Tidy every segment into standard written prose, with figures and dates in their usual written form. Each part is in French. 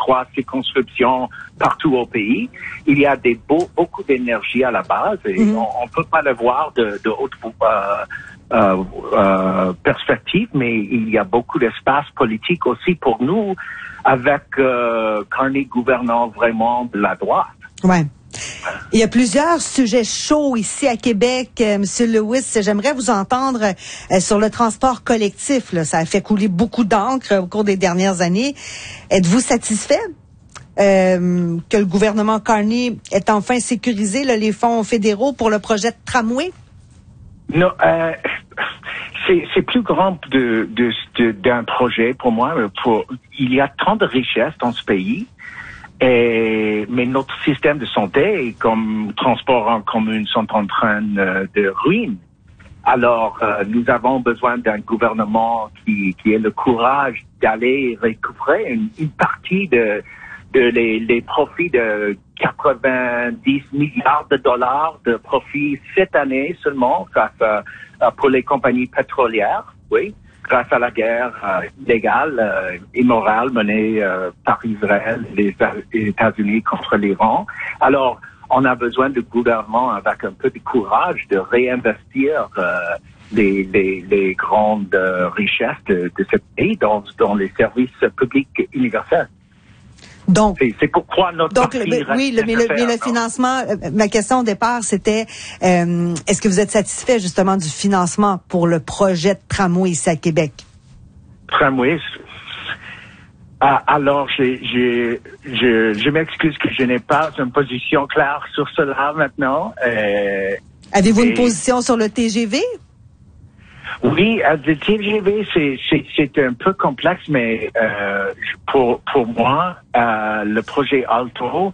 23 circonscriptions partout au pays. Il y a beaucoup d'énergie à la base et on peut pas le voir de haute perspective, mais il y a beaucoup d'espace politique aussi pour nous avec Carney gouvernant vraiment de la droite. Ouais. Il y a plusieurs sujets chauds ici à Québec, Monsieur Lewis. J'aimerais vous entendre sur le transport collectif. Là. Ça a fait couler beaucoup d'encre au cours des dernières années. Êtes-vous satisfait que le gouvernement Carney ait enfin sécurisé là, les fonds fédéraux pour le projet de tramway? Non, c'est plus grand d'un projet pour moi. Il y a tant de richesses dans ce pays. Mais notre système de santé, comme transport en commun, sont en train de ruiner. Alors, nous avons besoin d'un gouvernement qui ait le courage d'aller récupérer une partie les profits de 90 milliards de dollars de profits cette année seulement pour les compagnies pétrolières, oui. Grâce à la guerre illégale, immorale menée par Israël et les États-Unis contre l'Iran. Alors, on a besoin de gouvernement avec un peu de courage de réinvestir les grandes richesses de ce pays dans les services publics universels. Donc, c'est pourquoi notre parti le financement, ma question au départ, c'était est-ce que vous êtes satisfait justement du financement pour le projet de tramway ici à Québec? Tramway, alors je m'excuse que je n'ai pas une position claire sur cela maintenant. Avez-vous une position sur le TGV? Oui, le TGV, c'est un peu complexe, mais pour moi, le projet Alto,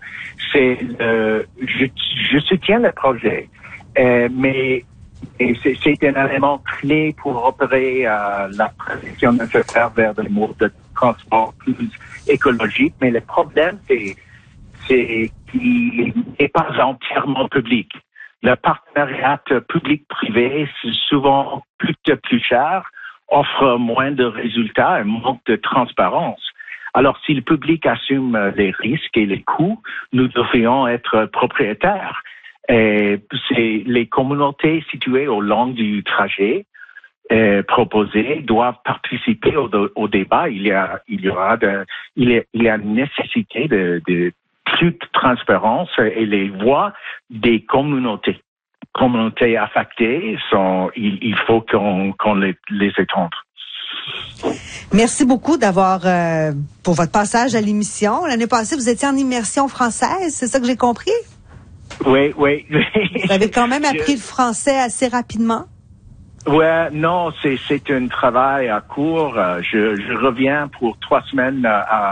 je soutiens le projet, mais c'est un élément clé pour opérer la transition nécessaire vers des modes de transport plus écologiques. Mais le problème, c'est qu'il n'est pas entièrement public. Le partenariat public-privé, c'est souvent plus cher, offre moins de résultats et manque de transparence. Alors, si le public assume les risques et les coûts, nous devrions être propriétaires. Et c'est les communautés situées au long du trajet proposé doivent participer au débat. Il y a une nécessité de plus de transparence et les voix des communautés affectées il faut qu'on les étende. Merci beaucoup pour votre passage à l'émission. L'année passée, vous étiez en immersion française, c'est ça que j'ai compris? Oui. Vous avez quand même appris le français assez rapidement? Ouais, non, c'est un travail à court. Je reviens pour 3 semaines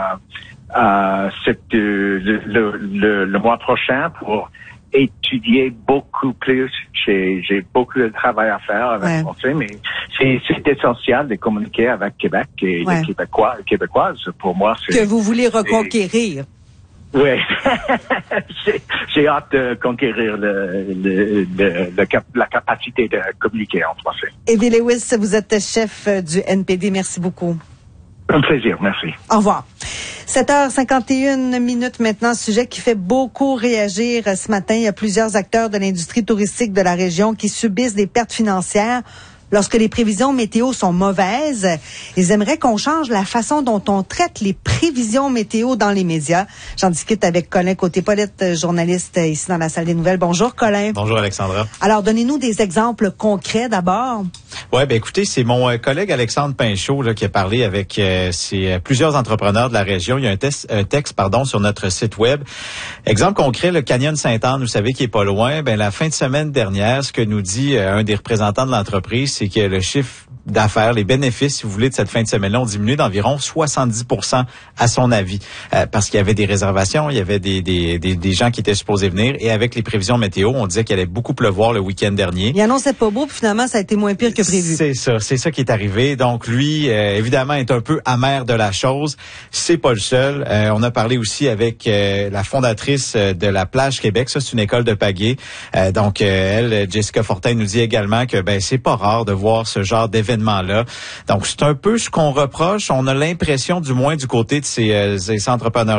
le mois prochain pour étudier beaucoup plus. J'ai beaucoup de travail à faire avec français, mais c'est essentiel de communiquer avec Québec et les Québécois et Québécoises. Pour moi, c'est que vous voulez reconquérir. Oui, j'ai hâte de conquérir la capacité de communiquer en français. Evie Lewis, vous êtes chef du NPD. Merci beaucoup. Un plaisir, merci. Au revoir. 7h51 maintenant, sujet qui fait beaucoup réagir ce matin. Il y a plusieurs acteurs de l'industrie touristique de la région qui subissent des pertes financières lorsque les prévisions météo sont mauvaises. Ils aimeraient qu'on change la façon dont on traite les prévisions météo dans les médias. J'en discute avec Colin Côté-Paulette, journaliste ici dans la salle des nouvelles. Bonjour Colin. Bonjour Alexandra. Alors, donnez-nous des exemples concrets d'abord. Ouais, écoutez, c'est mon collègue Alexandre Pinchot là, qui a parlé avec plusieurs entrepreneurs de la région. Il y a un texte sur notre site web. Exemple concret, le Canyon Sainte-Anne, vous savez, qui est pas loin. La fin de semaine dernière, ce que nous dit un des représentants de l'entreprise, c'est que le chiffre d'affaires, les bénéfices, si vous voulez, de cette fin de semaine-là ont diminué d'environ 70% à son avis. Parce qu'il y avait des réservations, il y avait des gens qui étaient supposés venir. Et avec les prévisions météo, on disait qu'il allait beaucoup pleuvoir le week-end dernier. Il annonçait pas beau, puis finalement, ça a été moins pire que prévu. C'est ça qui est arrivé. Donc, lui, évidemment, est un peu amer de la chose. C'est pas le seul. On a parlé aussi avec la fondatrice de la Plage Québec. Ça, c'est une école de pagaie. Donc, elle, Jessica Fortin, nous dit également que c'est pas rare de voir ce genre d'événement-là. Donc, c'est un peu ce qu'on reproche. On a l'impression, du moins du côté de ces entrepreneurs